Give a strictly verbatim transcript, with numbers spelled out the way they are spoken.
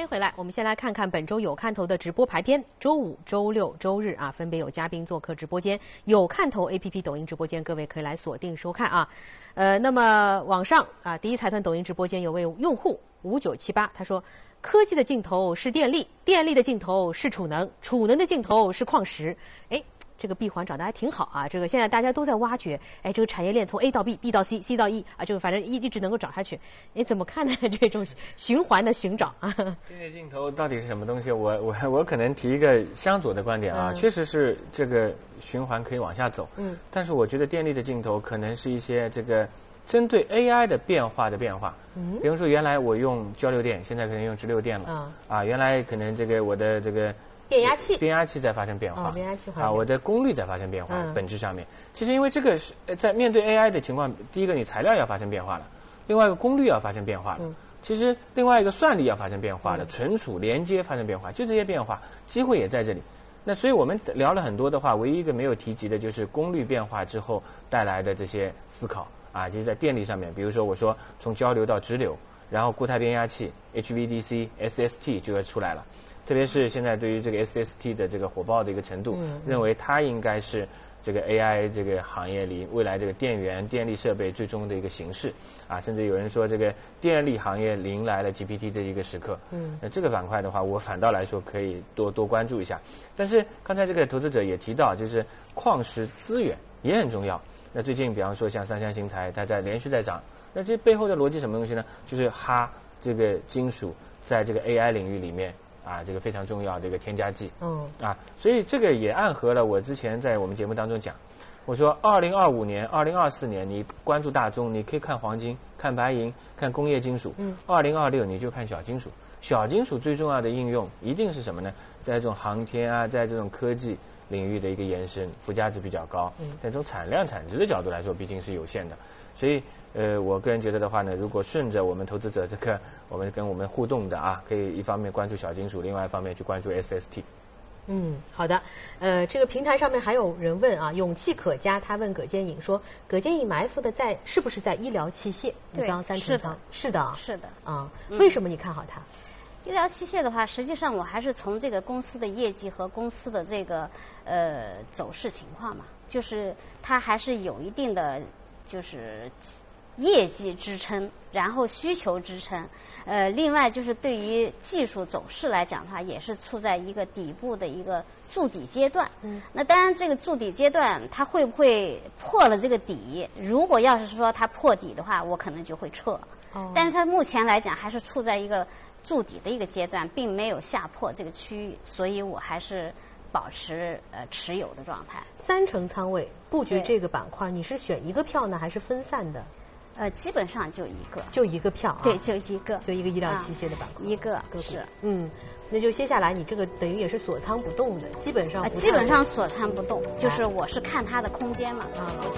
回来，我们先来看看本周有看头的直播排片。周五、周六、周日啊，分别有嘉宾做客直播间。有看头 A P P 抖音直播间，各位可以来锁定收看啊。呃，那么网上啊，第一财团抖音直播间有位用户五九七八，他说：科技的尽头是电力，电力的尽头是储能，储能的尽头是矿石。哎。这个闭环找的还挺好啊！这个现在大家都在挖掘，哎，这个产业链从 A 到 B，B 到 C，C 到 E 啊，这个反正一一直能够找下去。你怎么看呢？这种循环的寻找啊？ 电力尽头到底是什么东西？我我我可能提一个相左的观点啊，嗯、确实是这个循环可以往下走，嗯，但是我觉得电力的尽头可能是一些这个针对 A I 的变化的变化。嗯，比如说原来我用交流电，现在可能用直流电了，嗯、啊，原来可能这个我的这个。 变压器， 变压器在发生变化， 哦、变压器啊，我的功率在发生变化，嗯、本质上面，其实因为这个是在面对 A I 的情况，第一个你材料要发生变化了，另外一个功率要发生变化了，嗯、其实另外一个算力要发生变化了，嗯、存储连接发生变化，就这些变化，机会也在这里。那所以我们聊了很多的话，唯一一个没有提及的就是功率变化之后带来的这些思考啊，就是在电力上面，比如说我说从交流到直流，然后固态变压器 H V D C、S S T 就要出来了。特别是现在对于这个 S S T 的这个火爆的一个程度，嗯、认为它应该是这个 A I 这个行业里未来这个电源、电力设备最终的一个形式啊，甚至有人说这个电力行业迎来了 G P T 的一个时刻。嗯，那这个板块的话，我反倒来说可以多多关注一下。但是刚才这个投资者也提到，就是矿石资源也很重要。那最近比方说像三湘新材，它在连续在涨，那这背后的逻辑什么东西呢？就是哈这个金属在这个 A I 领域里面。啊，这个非常重要的一个添加剂。嗯。啊，所以这个也暗合了我之前在我们节目当中讲，我说二零二五年、二零二四年你关注大宗，你可以看黄金、看白银、看工业金属。嗯。二零二六你就看小金属，小金属最重要的应用一定是什么呢？在这种航天啊，在这种科技领域的一个延伸，附加值比较高。嗯。但从产量产值的角度来说，毕竟是有限的，所以。呃，我个人觉得的话呢，如果顺着我们投资者这个我们跟我们互动的啊，可以一方面关注小金属，另外一方面去关注 S S T。 嗯，好的。呃，这个平台上面还有人问啊，勇气可嘉，他问葛建颖说，葛建颖埋伏的在是不是在医疗器械？ 对， 刚三成仓，是的， 是的啊。为什么你看好它？ 医疗器械的话，实际上我还是从这个公司的业绩和公司的这个呃走势情况嘛，就是它还是有一定的就是。业绩支撑，然后需求支撑，呃，另外就是对于技术走势来讲的话，也是处在一个底部的一个筑底阶段。嗯，那当然这个筑底阶段它会不会破了这个底？如果要是说它破底的话，我可能就会撤。哦，但是它目前来讲还是处在一个筑底的一个阶段，并没有下破这个区域，所以我还是保持呃持有的状态。 三成仓位布局这个板块，你是选一个票呢，还是分散的？ 呃，基本上就一个， 就一个票、啊， 对，就一个， 就一个医疗器械的板块， 啊、一个是， 嗯，那就接下来你这个等于也是锁仓不动的，基本上、 呃，基本上锁仓不动，就是我是看它的空间嘛，啊。